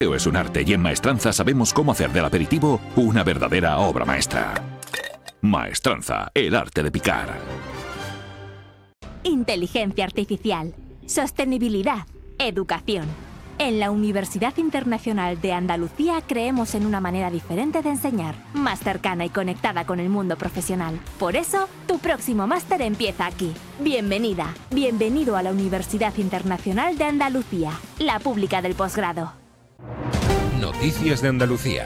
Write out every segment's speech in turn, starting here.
Es un arte y en Maestranza sabemos cómo hacer del aperitivo una verdadera obra maestra. Maestranza, el arte de picar. Inteligencia artificial, sostenibilidad, educación. En la Universidad Internacional de Andalucía creemos en una manera diferente de enseñar, más cercana y conectada con el mundo profesional. Por eso, tu próximo máster empieza aquí. Bienvenida, bienvenido a la Universidad Internacional de Andalucía, la pública del posgrado. Noticias de Andalucía.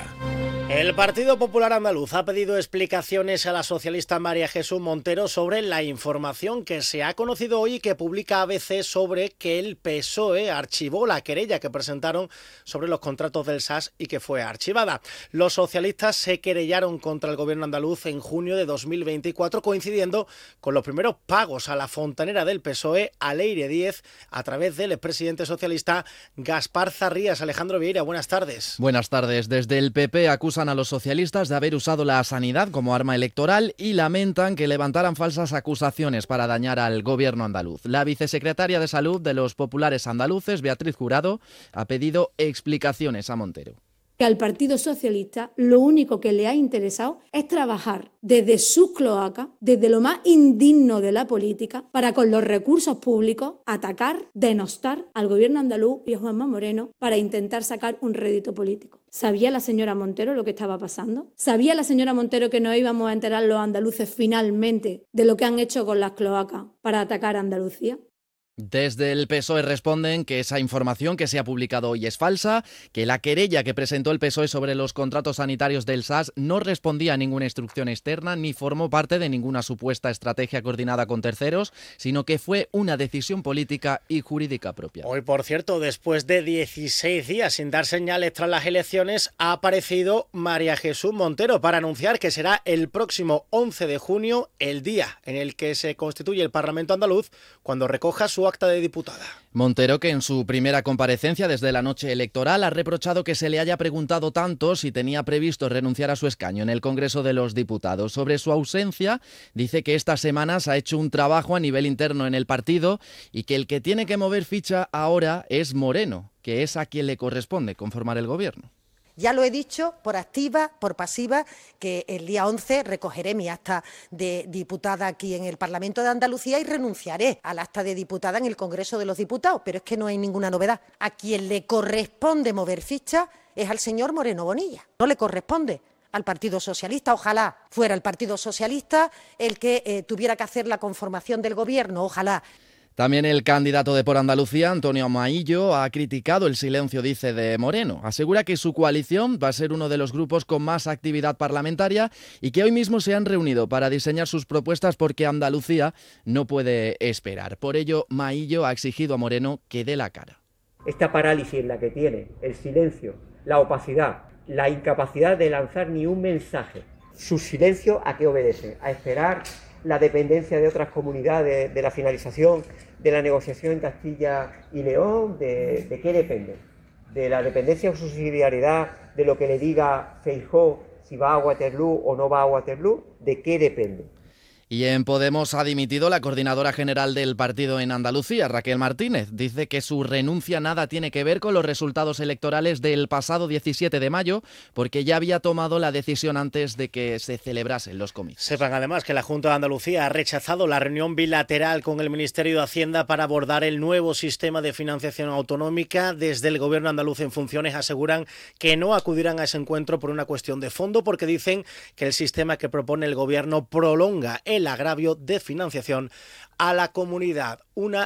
El Partido Popular Andaluz ha pedido explicaciones a la socialista María Jesús Montero sobre la información que se ha conocido hoy y que publica ABC sobre que el PSOE archivó la querella que presentaron sobre los contratos del SAS y que fue archivada. Los socialistas se querellaron contra el gobierno andaluz en junio de 2024, coincidiendo con los primeros pagos a la fontanera del PSOE, a Leire Díez, a través del expresidente socialista Gaspar Zarrías. Alejandro Vieira, buenas tardes. Buenas tardes. Desde el PP acusan a los socialistas de haber usado la sanidad como arma electoral y lamentan que levantaran falsas acusaciones para dañar al gobierno andaluz. La vicesecretaria de Salud de los populares andaluces, Beatriz Jurado, ha pedido explicaciones a Montero. Que al Partido Socialista lo único que le ha interesado es trabajar desde sus cloacas, desde lo más indigno de la política, para con los recursos públicos atacar, denostar al gobierno andaluz y a Juanma Moreno para intentar sacar un rédito político. ¿Sabía la señora Montero lo que estaba pasando? ¿Sabía la señora Montero que nos íbamos a enterar los andaluces finalmente de lo que han hecho con las cloacas para atacar a Andalucía? Desde el PSOE responden que esa información que se ha publicado hoy es falsa, que la querella que presentó el PSOE sobre los contratos sanitarios del SAS no respondía a ninguna instrucción externa ni formó parte de ninguna supuesta estrategia coordinada con terceros, sino que fue una decisión política y jurídica propia. Hoy, por cierto, después de 16 días sin dar señales tras las elecciones, ha aparecido María Jesús Montero para anunciar que será el próximo 11 de junio el día en el que se constituye el Parlamento andaluz, cuando recoja su acta de diputada. Montero, que en su primera comparecencia desde la noche electoral ha reprochado que se le haya preguntado tanto si tenía previsto renunciar a su escaño en el Congreso de los Diputados. Sobre su ausencia, dice que estas semanas ha hecho un trabajo a nivel interno en el partido y que el que tiene que mover ficha ahora es Moreno, que es a quien le corresponde conformar el gobierno. Ya lo he dicho, por activa, por pasiva, que el día 11 recogeré mi acta de diputada aquí en el Parlamento de Andalucía y renunciaré al acta de diputada en el Congreso de los Diputados. Pero es que no hay ninguna novedad. A quien le corresponde mover ficha es al señor Moreno Bonilla. No le corresponde al Partido Socialista. Ojalá fuera el Partido Socialista el que tuviera que hacer la conformación del Gobierno. Ojalá. También el candidato de Por Andalucía, Antonio Maillo, ha criticado el silencio, dice, de Moreno. Asegura que su coalición va a ser uno de los grupos con más actividad parlamentaria y que hoy mismo se han reunido para diseñar sus propuestas porque Andalucía no puede esperar. Por ello, Maillo ha exigido a Moreno que dé la cara. Esta parálisis en la que tiene el silencio, la opacidad, la incapacidad de lanzar ni un mensaje. Su silencio, ¿a qué obedece? A esperar la dependencia de otras comunidades, de la finalización de la negociación en Castilla y León. ¿De qué depende? ¿De la dependencia o subsidiariedad de lo que le diga Feijóo si va a Waterloo o no va a Waterloo? ¿De qué depende? Y en Podemos ha dimitido la coordinadora general del partido en Andalucía, Raquel Martínez. Dice que su renuncia nada tiene que ver con los resultados electorales del pasado 17 de mayo, porque ya había tomado la decisión antes de que se celebrasen los comicios. Sepan además que la Junta de Andalucía ha rechazado la reunión bilateral con el Ministerio de Hacienda para abordar el nuevo sistema de financiación autonómica. Desde el Gobierno andaluz en funciones aseguran que no acudirán a ese encuentro por una cuestión de fondo, porque dicen que el sistema que propone el Gobierno prolonga el agravio de financiación a la comunidad.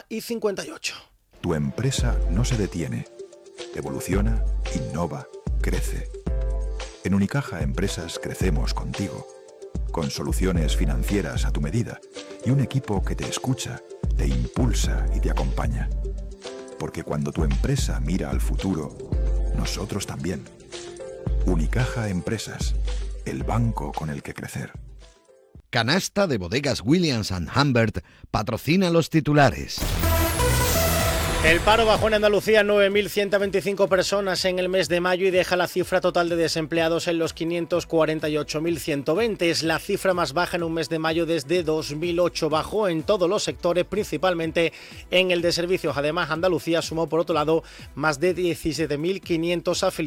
1:58. Tu empresa no se detiene. Evoluciona, innova, crece. En Unicaja Empresas crecemos contigo, con soluciones financieras a tu medida y un equipo que te escucha, te impulsa y te acompaña. Porque cuando tu empresa mira al futuro, nosotros también. Unicaja Empresas, el banco con el que crecer. Canasta de Bodegas Williams & Humbert patrocina los titulares. El paro bajó en Andalucía 9.125 personas en el mes de mayo y deja la cifra total de desempleados en los 548.120. Es la cifra más baja en un mes de mayo desde 2008. Bajó en todos los sectores, principalmente en el de servicios. Además, Andalucía sumó, por otro lado, más de 17.500 afiliados.